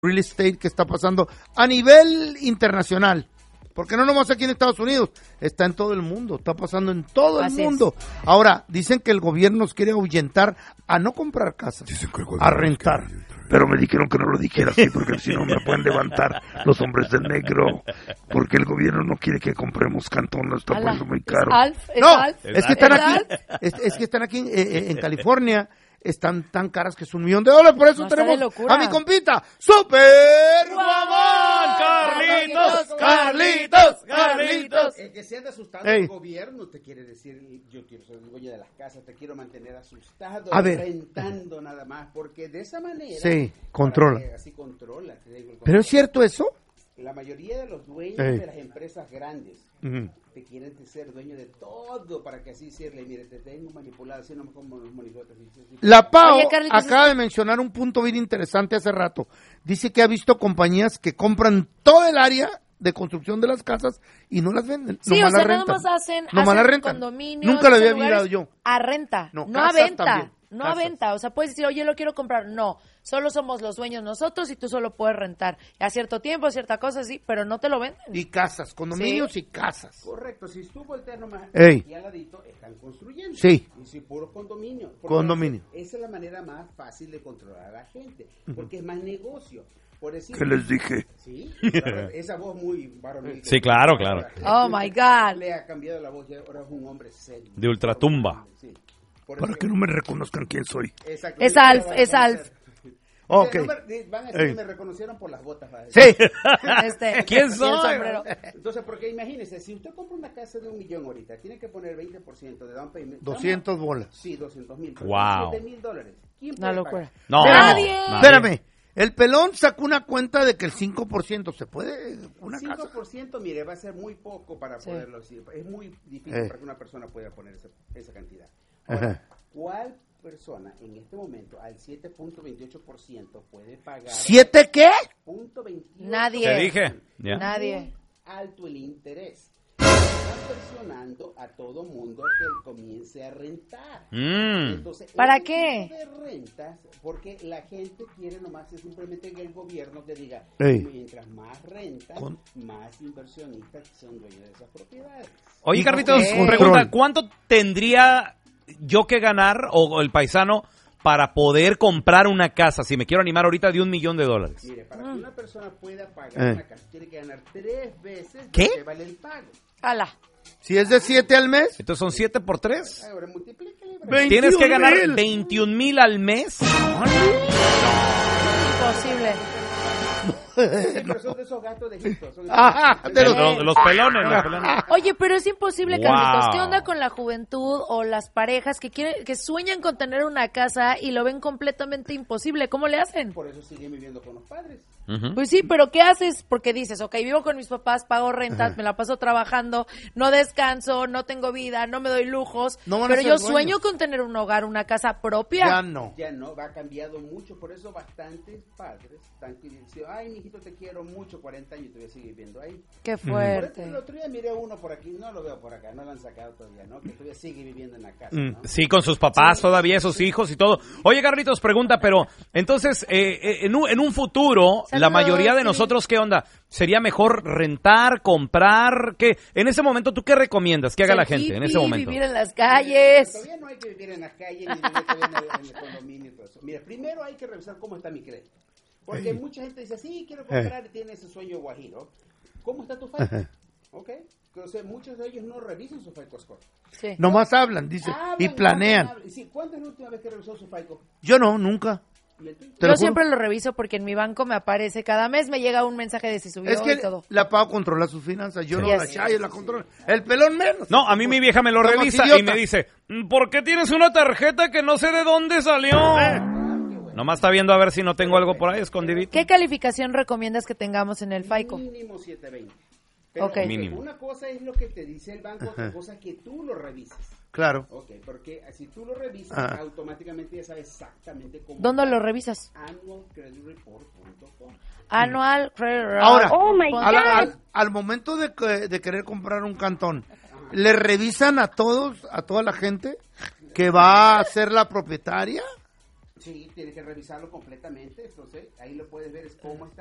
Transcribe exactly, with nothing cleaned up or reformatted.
real estate que está pasando a nivel internacional, porque no nomás aquí en Estados Unidos, está en todo el mundo, está pasando en todo el Así mundo. Es. Ahora, dicen que el gobierno nos quiere ahuyentar a no comprar casas, a rentar. Pero me dijeron que no lo dijera así, porque si no me pueden levantar los hombres de negro, porque el gobierno no quiere que compremos cantón, lo está poniendo muy caro. ¿Es Alf? ¿Es No, Alf? es que están ¿Es aquí, Alf? es, es que están aquí en, en- en California, están tan caras que es un millón de dólares, por eso No, está de tenemos locura. a mi compita, Super Guamán, Carlitos, Carlitos, Carlitos. El que se anda asustado Ey. el gobierno te quiere decir, yo quiero ser el dueño de las casas, te quiero mantener asustado, A ver. rentando nada más, porque de esa manera... Sí, controla. para que Así controla. te digo, el ¿Pero es cierto eso? La mayoría de los dueños Ey. de las empresas grandes Ujú. te quieren ser dueño de todo para que así decirle, mire, te tengo manipulado, así no me como los monigotes. La Pao Oye, Carlitos, acaba de mencionar un punto bien interesante hace rato. Dice que ha visto compañías que compran todo el área de construcción de las casas y no las venden. Sí, nomás o sea, las nada rentan. más hacen, Nomás hacen las rentan. condominios. Nunca lo había hacen mirado lugares yo. A renta, No, no, a casas venta. también, No a casas. venta, o sea, puedes decir, oye, lo quiero comprar. No, solo somos los dueños nosotros y tú solo puedes rentar. A cierto tiempo, a cierta cosa, sí, pero no te lo venden. Y casas, condominios Sí. y casas. Correcto, si tú volteas nomás Ey. aquí al ladito, están construyendo. Sí. Y si puros condominios. Porque Condominio. Esa es la manera más fácil de controlar a la gente, porque es más negocio. Por decir, ¿Qué les dije? Sí, esa voz muy varonil. Sí, claro, claro. Oh, my God. Le ha cambiado la voz, ya ahora es un hombre serio. De ultratumba. Sí. Por Para eso- que no me reconozcan quién soy. Exacto. Es Ahorita Alf, van a es Alf. conocer. Ok. No me- Van a decir Ey. que me reconocieron por las botas. va a Sí. decir. Este, ¿Quién y el soy? sombrero. Entonces, porque imagínese, si usted compra una casa de un millón ahorita, tiene que poner veinte por ciento de down payment. doscientos bolas. Sí, doscientos mil. Wow. siete mil dólares. ¿Quién Una puede locura. pagar? No, Nadie. nadie. Espérame. El pelón sacó una cuenta de que el cinco por ciento se puede una cinco casa. por ciento, mire, va a ser muy poco para Sí. poderlo decir. Es muy difícil Eh. para que una persona pueda poner esa, esa cantidad. Ahora, Ajá. ¿cuál persona en este momento al siete punto veintiocho por ciento puede pagar? ¿Siete qué? Punto veintiocho. Nadie. Te dije. Ya. Nadie. Muy alto el interés. Están presionando a todo mundo que comience a rentar. Mm. Entonces, ¿Para este qué? tipo de rentas, porque la gente quiere nomás es simplemente que el gobierno te diga, Ey. mientras más rentas, Con- más inversionistas son dueños de esas propiedades. Oye, Y Carlitos, con pregunta, control. ¿cuánto tendría yo que ganar o el paisano para poder comprar una casa? Si me quiero animar ahorita de un millón de dólares. Mire, para que una persona pueda pagar Eh. una casa, tiene que ganar tres veces ¿Qué? lo que vale el pago. Ala. Si es de siete al mes, Entonces son siete por tres. Ahora, multiplícale. bro. Ve- Tienes que veintiún ganar mil. veintiún mil al mes. Imposible. Sí, pero son de esos gatos de Egipto. Son de Ajá, de Los, los- los- los pelones, los pelones. Oye, pero es imposible, Wow. Carlitos. ¿Qué onda con la juventud o las parejas que quieren, que sueñan con tener una casa y lo ven completamente imposible? ¿Cómo le hacen? Por eso siguen viviendo con los padres. Ujú. Pues sí, pero ¿qué haces? Porque dices, ok, vivo con mis papás, pago rentas, me la paso trabajando, no descanso, no tengo vida, no me doy lujos, No van a pero ser yo dueños. sueño con tener un hogar, una casa propia. ya no. Ya no, va cambiado mucho, por eso bastantes padres están diciendo, ay, mijito, te quiero mucho, cuarenta años, te voy a seguir viendo ahí. Qué Por eso fuerte. el otro día miré uno por aquí, no lo veo por acá, no lo han sacado todavía, ¿no? Que todavía sigue viviendo en la casa, Mm, ¿no? Sí, con sus papás todavía, sus hijos y todo. Oye, Carlitos, pregunta, pero entonces, eh, eh, en, un, en un futuro, la Saludos, mayoría de sí. nosotros, ¿qué onda? ¿Sería mejor rentar, comprar? ¿Qué? En ese momento, ¿tú qué recomiendas que haga la Ser gente en hippie, ese momento? vivir en las calles. Todavía no hay que vivir en las calles ni vivir todavía en el, en el condominio y todo eso. Mira, primero hay que revisar cómo está mi crédito. Porque mucha gente dice, sí, quiero comprar y tiene ese sueño guajiro. ¿Cómo está tu FICO? ¿Ok? Entonces, muchos de ellos no revisan su FICO score. Sí. Nomás hablan, dice, Hablan, y planean. hablan, hablan. Sí, ¿cuándo es la última vez que revisó su FICO? Yo no, nunca. ¿Y el tuyo? Te lo Yo juro. siempre lo reviso porque en mi banco me aparece, cada mes me llega un mensaje de si subió Es que y todo. la Pau controla sus finanzas, yo no, Yes. la Chayo la controla. El pelón menos. No, a mí mi vieja me lo Somos revisa y idiotas. me dice, ¿por qué tienes una tarjeta que no sé de dónde salió? Nomás está viendo a ver si no tengo algo por ahí escondidito. ¿Qué calificación recomiendas que tengamos en el FICO? Mínimo setecientos veinte. Pero Ok. ok, Mínimo. una cosa es lo que te dice el banco, otra cosa es que tú lo revises. Claro. Ok, porque si tú lo revisas, Ajá. automáticamente ya sabes exactamente cómo. ¿Dónde lo revisas? annual credit report punto com. Anual. credit- Ahora, Oh my al, God. al- al momento de, que- de querer comprar un cantón, ¿le revisan a todos, a toda la gente que va a ser la propietaria? Sí, tiene que revisarlo completamente, entonces ahí lo puedes ver es cómo está